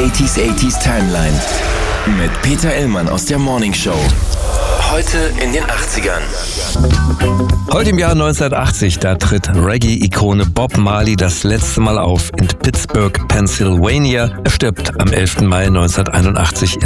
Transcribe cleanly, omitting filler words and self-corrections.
80s Timeline mit Peter Illmann aus der Morning Show. Heute in den 80ern. Heute im Jahr 1980, da tritt Reggae-Ikone Bob Marley das letzte Mal auf in Pittsburgh, Pennsylvania. Er stirbt am 11. Mai 1981